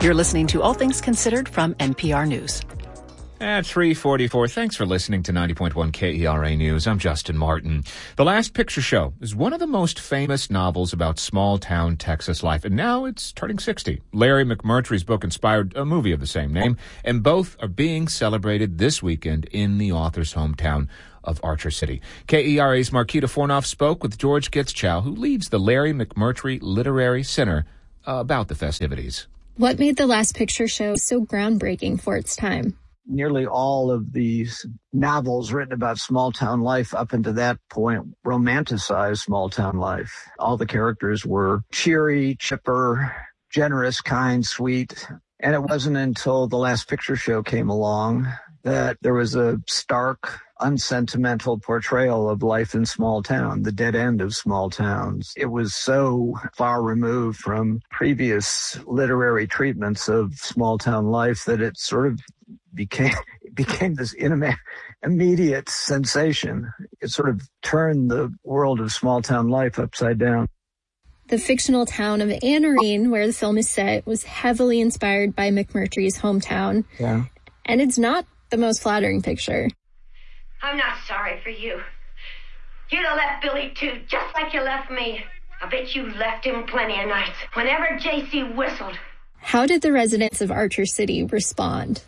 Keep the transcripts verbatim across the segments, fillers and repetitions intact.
You're listening to All Things Considered from N P R News. At three forty-four, thanks for listening to ninety point one K E R A News. I'm Justin Martin. The Last Picture Show is one of the most famous novels about small-town Texas life, and now it's turning sixty. Larry McMurtry's book inspired a movie of the same name, and both are being celebrated this weekend in the author's hometown of Archer City. K E R A's Marquita Fornoff spoke with George Gitzchow, who leads the Larry McMurtry Literary Center, uh, about the festivities. What made The Last Picture Show so groundbreaking for its time? Nearly all of these novels written about small-town life up until that point romanticized small-town life. All the characters were cheery, chipper, generous, kind, sweet. And it wasn't until The Last Picture Show came along that there was a stark, unsentimental portrayal of life in small town, the dead end of small towns. It was so far removed from previous literary treatments of small town life that it sort of became became this inima- immediate sensation. It sort of turned the world of small town life upside down. The fictional town of Anarene, where the film is set, was heavily inspired by McMurtry's hometown. Yeah. And it's not the most flattering picture. I'm not sorry for you. You'd have left Billy too, just like you left me. I bet you left him plenty of nights, whenever J C whistled. How did the residents of Archer City respond?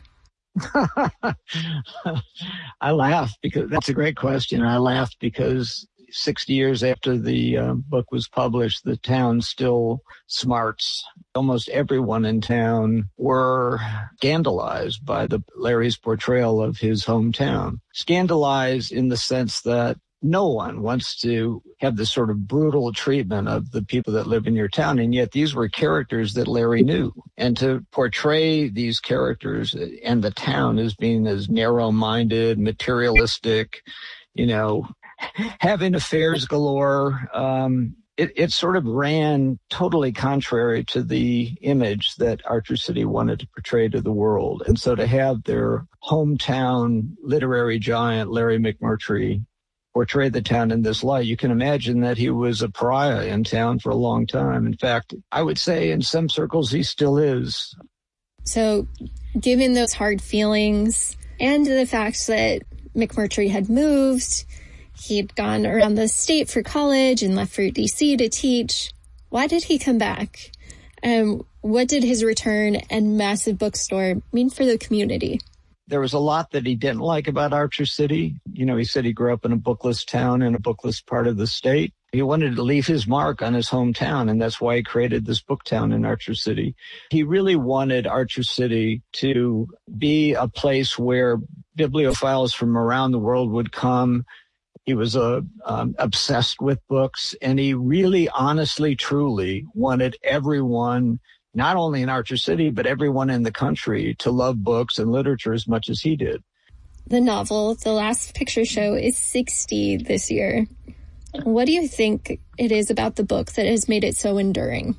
I laugh because that's a great question. I laughed because sixty years after the uh, book was published, the town still smarts. Almost everyone in town were scandalized by the Larry's portrayal of his hometown. Scandalized in the sense that no one wants to have this sort of brutal treatment of the people that live in your town, and yet these were characters that Larry knew. And to portray these characters and the town as being as narrow-minded, materialistic, you know, having affairs galore, um, it, it sort of ran totally contrary to the image that Archer City wanted to portray to the world. And so to have their hometown literary giant, Larry McMurtry, portray the town in this light, you can imagine that he was a pariah in town for a long time. In fact, I would say in some circles he still is. So given those hard feelings and the fact that McMurtry had moved, he'd gone around the state for college and left for D C to teach, why did he come back? Um, what did his return and massive bookstore mean for the community? There was a lot that he didn't like about Archer City. You know, he said he grew up in a bookless town in a bookless part of the state. He wanted to leave his mark on his hometown, and that's why he created this book town in Archer City. He really wanted Archer City to be a place where bibliophiles from around the world would come. He was uh, um, obsessed with books, and he really, honestly, truly wanted everyone, not only in Archer City, but everyone in the country, to love books and literature as much as he did. The novel, The Last Picture Show, is sixty this year. What do you think it is about the book that has made it so enduring?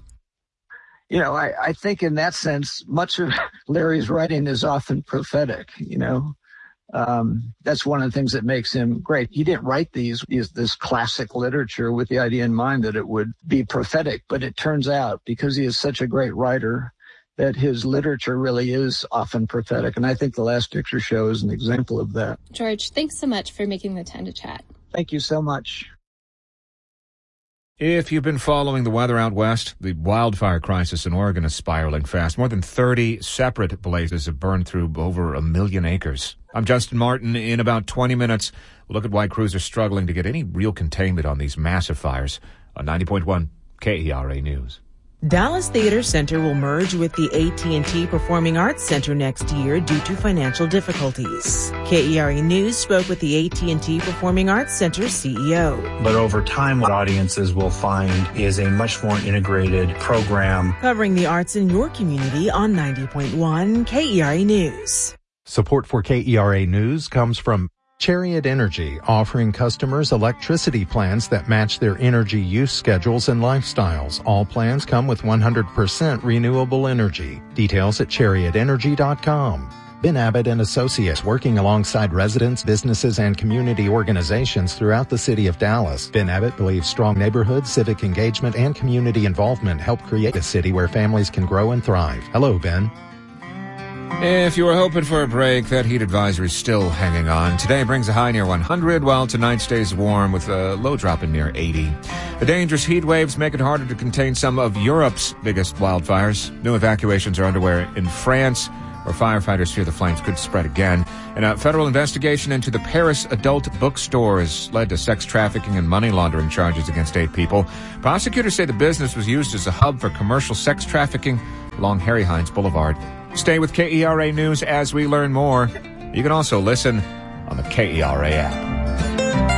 You know, I, I think in that sense, much of Larry's writing is often prophetic, you know. Um, that's one of the things that makes him great. He didn't write these, these, this classic literature with the idea in mind that it would be prophetic, but it turns out, because he is such a great writer, that his literature really is often prophetic. And I think The Last Picture Show is an example of that. George, thanks so much for making the time to chat. Thank you so much. If you've been following the weather out west, the wildfire crisis in Oregon is spiraling fast. More than thirty separate blazes have burned through over a million acres. I'm Justin Martin. In about twenty minutes, we'll look at why crews are struggling to get any real containment on these massive fires on ninety point one K E R A News. Dallas Theater Center will merge with the A T and T Performing Arts Center next year due to financial difficulties. K E R A News spoke with the A T and T Performing Arts Center C E O. But over time, what audiences will find is a much more integrated program. Covering the arts in your community on ninety point one K E R A News. Support for K E R A News comes from Chariot Energy, offering customers electricity plans that match their energy use schedules and lifestyles. All plans come with one hundred percent renewable energy. Details at chariot energy dot com. Ben Abbott and Associates, working alongside residents, businesses, and community organizations throughout the city of Dallas. Ben Abbott believes strong neighborhoods, civic engagement, and community involvement help create a city where families can grow and thrive. Hello, Ben. If you were hoping for a break, that heat advisory is still hanging on. Today brings a high near one hundred, while tonight stays warm with a low dropping near eighty. The dangerous heat waves make it harder to contain some of Europe's biggest wildfires. New evacuations are underway in France, where firefighters fear the flames could spread again. And a federal investigation into the Paris adult bookstore has led to sex trafficking and money laundering charges against eight people. Prosecutors say the business was used as a hub for commercial sex trafficking along Harry Hines Boulevard. Stay with K E R A News as we learn more. You can also listen on the K E R A app.